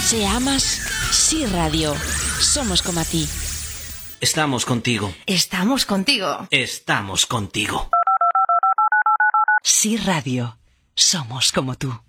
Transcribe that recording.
Se amas, Sí Radio. Somos como a ti. Estamos contigo. Estamos contigo. Estamos contigo. Sí Radio. Somos como tú.